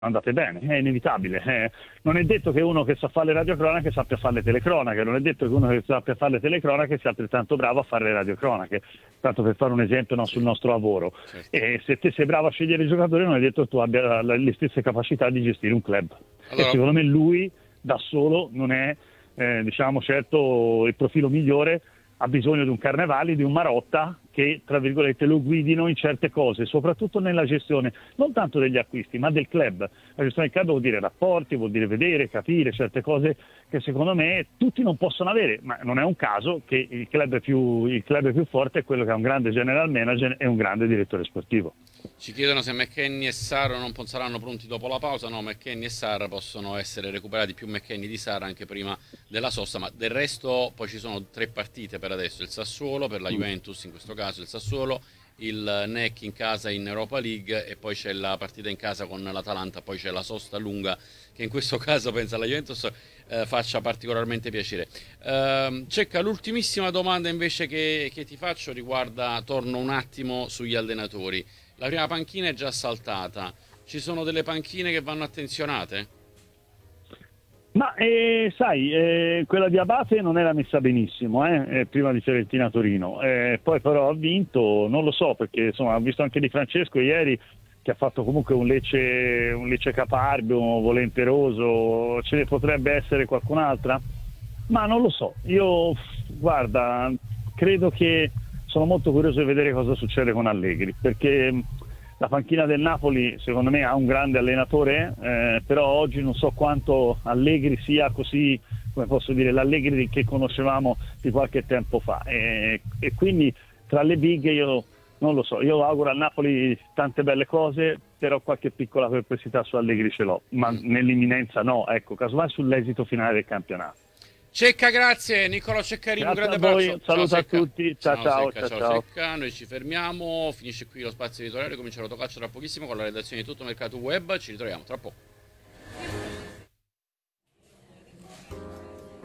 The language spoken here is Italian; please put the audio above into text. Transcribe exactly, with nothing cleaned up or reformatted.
andate bene, è inevitabile. Eh, non è detto che uno che sa fare le radiocronache sappia fare le telecronache, non è detto che uno che sappia fare le telecronache sia altrettanto bravo a fare le radiocronache, tanto per fare un esempio, no, sul nostro lavoro. Certo. E se te sei bravo a scegliere i giocatori, non è detto che tu abbia le stesse capacità di gestire un club. E Allora, secondo me lui da solo non è, eh, diciamo, certo il profilo migliore. Ha bisogno di un Carnevali, di un Marotta che, tra virgolette, lo guidino in certe cose, soprattutto nella gestione, non tanto degli acquisti, ma del club. La gestione del club vuol dire rapporti, vuol dire vedere, capire certe cose che secondo me tutti non possono avere, ma non è un caso che il club più, il club più forte è quello che ha un grande general manager e un grande direttore sportivo. ci chiedono se McKennie e Sarr non saranno pronti dopo la pausa. No, McKennie e Sarr possono essere recuperati, più McKennie di Sarr, anche prima della sosta, ma del resto poi ci sono tre partite per adesso: il Sassuolo, per la Juventus in questo caso il Sassuolo, il N E C in casa in Europa League, e poi c'è la partita in casa con l'Atalanta, poi c'è la sosta lunga che in questo caso penso alla Juventus eh, faccia particolarmente piacere. Eh, Cecca, l'ultimissima domanda invece che, che ti faccio riguarda, torno un attimo sugli allenatori. La prima panchina è già saltata, ci sono delle panchine che vanno attenzionate? Ma eh, sai, eh, quella di Abate non era messa benissimo, eh, eh, prima di Fiorentina-Torino, eh, poi però ha vinto, non lo so, perché insomma ho visto anche Di Francesco ieri che ha fatto comunque un Lecce, un Lecce caparbio, volenteroso. Ce ne potrebbe essere qualcun'altra? Ma non lo so, io guarda, credo che sono molto curioso di vedere cosa succede con Allegri, perché la panchina del Napoli secondo me ha un grande allenatore, eh, però oggi non so quanto Allegri sia così, come posso dire, l'Allegri che conoscevamo di qualche tempo fa, e, e quindi tra le big io non lo so, io auguro al Napoli tante belle cose, però qualche piccola perplessità su Allegri ce l'ho, ma nell'imminenza no, ecco, casomai sull'esito finale del campionato. Cecca, grazie. Nicolò Ceccarini, un Grazie grande a voi, abbraccio. un Ciao saluto a Secca. tutti, ciao Ciao ciao, Secca, ciao ciao ciao. Secca. Noi ci fermiamo, finisce qui lo spazio editoriale, comincerà Rotocalcio tra pochissimo con la redazione di Tutto Mercato Web. Ci ritroviamo tra poco.